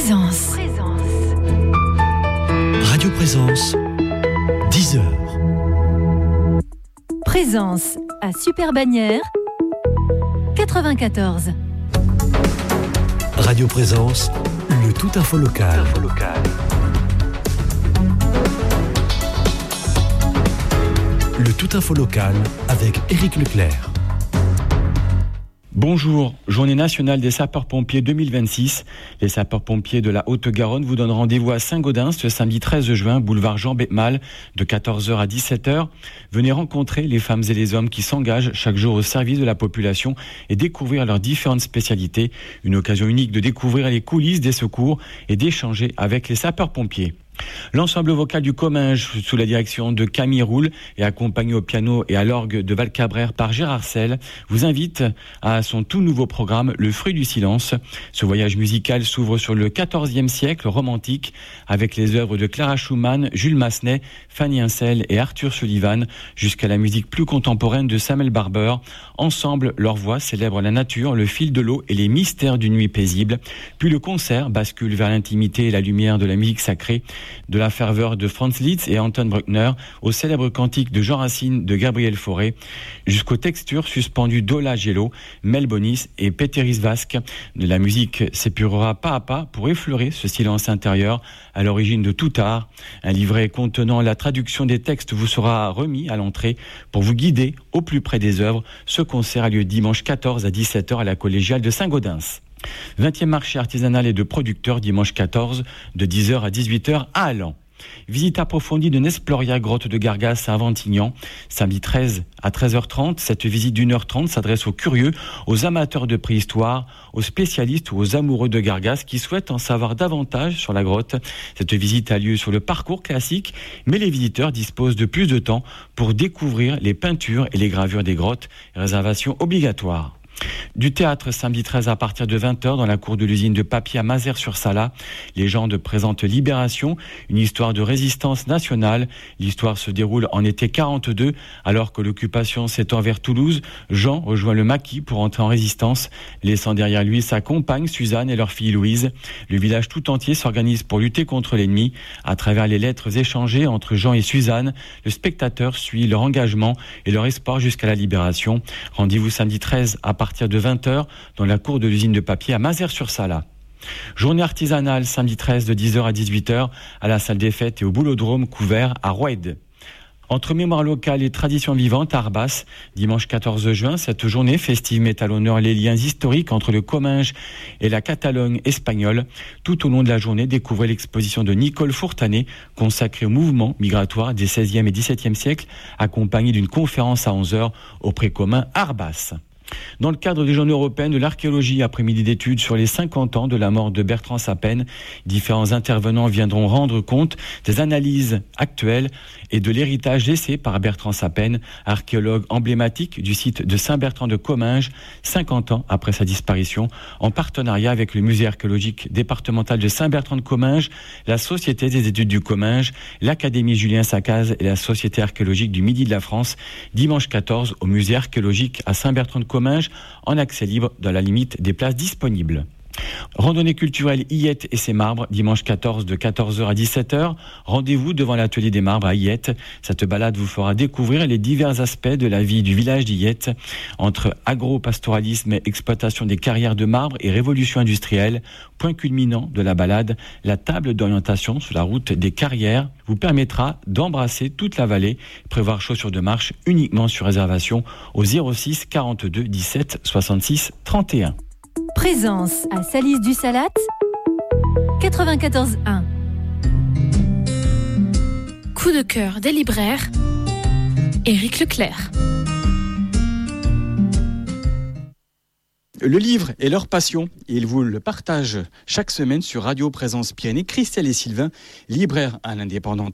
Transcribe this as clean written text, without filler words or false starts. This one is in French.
Présence. Radio Présence, 10h. Présence à Super-Bagnères, 94. Radio Présence, le tout info local. Le tout info local avec Éric Leclerc. Bonjour, journée nationale des sapeurs-pompiers 2026. Les sapeurs-pompiers de la Haute-Garonne vous donnent rendez-vous à Saint-Gaudens ce samedi 13 juin, boulevard Jean Betmal, de 14h à 17h. Venez rencontrer les femmes et les hommes qui s'engagent chaque jour au service de la population et découvrir leurs différentes spécialités. Une occasion unique de découvrir les coulisses des secours et d'échanger avec les sapeurs-pompiers. L'ensemble vocal du Comminges, sous la direction de Camille Roule et accompagné au piano et à l'orgue de Valcabrère par Gérard Selle, vous invite à son tout nouveau programme Le Fruit du Silence. Ce voyage musical s'ouvre sur le XIVe siècle romantique avec les œuvres de Clara Schumann, Jules Massenet, Fanny Insel et Arthur Sullivan jusqu'à la musique plus contemporaine de Samuel Barber. Ensemble, leurs voix célèbrent la nature, le fil de l'eau et les mystères d'une nuit paisible. Puis le concert bascule vers l'intimité et la lumière de la musique sacrée, de la ferveur de Franz Liszt et Anton Bruckner au célèbre cantique de Jean Racine de Gabriel Fauré, jusqu'aux textures suspendues d'Ola Gelo, Mel Bonis et Péteris Vasque. La musique s'épurera pas à pas pour effleurer ce silence intérieur à l'origine de tout art. Un livret contenant la traduction des textes vous sera remis à l'entrée pour vous guider au plus près des œuvres. Ce concert a lieu dimanche 14 à 17h à la collégiale de Saint-Gaudens. 20e marché artisanal et de producteurs dimanche 14 de 10h à 18h à Allan. Visite approfondie de Nesploria, grotte de Gargas à Aventignan. Samedi 13 à 13h30, cette visite d'1h30 s'adresse aux curieux, aux amateurs de préhistoire, aux spécialistes ou aux amoureux de Gargas qui souhaitent en savoir davantage sur la grotte. Cette visite a lieu sur le parcours classique, mais les visiteurs disposent de plus de temps pour découvrir les peintures et les gravures des grottes. Réservation obligatoire. Du théâtre samedi 13 à partir de 20h dans la cour de l'usine de papier à Mazères-sur-Sala. Légende présente Libération, une histoire de résistance nationale. L'histoire se déroule en été 42, alors que l'occupation s'étend vers Toulouse. Jean rejoint le maquis pour entrer en résistance, laissant derrière lui sa compagne Suzanne et leur fille Louise. Le village tout entier s'organise pour lutter contre l'ennemi. À travers les lettres échangées entre Jean et Suzanne, le spectateur suit leur engagement et leur espoir jusqu'à la libération. Rendez-vous samedi 13 à partir de 20h dans la cour de l'usine de papier à Mazères-sur-Sala. Journée artisanale samedi 13 de 10h à 18h à la salle des fêtes et au boulodrome couvert à Roide. Entre mémoire locale et tradition vivante à Arbas, dimanche 14 juin, cette journée festive met à l'honneur les liens historiques entre le Comminges et la Catalogne espagnole. Tout au long de la journée, découvrez l'exposition de Nicole Fourtanet, consacrée au mouvement migratoire des 16e et 17e siècles, accompagnée d'une conférence à 11h au précommun Arbas. Dans le cadre des Journées européennes de l'archéologie, après-midi d'études sur les 50 ans de la mort de Bertrand Sapène, différents intervenants viendront rendre compte des analyses actuelles et de l'héritage laissé par Bertrand Sapène, archéologue emblématique du site de Saint-Bertrand de Comminges, 50 ans après sa disparition, en partenariat avec le musée archéologique départemental de Saint-Bertrand de Comminges, la Société des études du Comminges, l'Académie Julien Sacaz et la Société archéologique du Midi de la France, dimanche 14 au musée archéologique à Saint-Bertrand de Comminges, en accès libre dans la limite des places disponibles. Randonnée culturelle Illette et ses marbres, dimanche 14 de 14h à 17h. Rendez-vous devant l'atelier des marbres à Illette. Cette balade vous fera découvrir les divers aspects de la vie du village d'Illette, entre agro-pastoralisme, exploitation des carrières de marbre et révolution industrielle. Point culminant de la balade, la table d'orientation sur la route des carrières vous permettra d'embrasser toute la vallée. Prévoir chaussures de marche uniquement sur réservation au 06 42 17 66 31. Présence à Salis du Salat, 94.1. Coup de cœur des libraires, Éric Leclerc. Le livre est leur passion et ils vous le partagent chaque semaine sur Radio Présence Pyrénées. Christelle et Sylvain, libraires à l'indépendant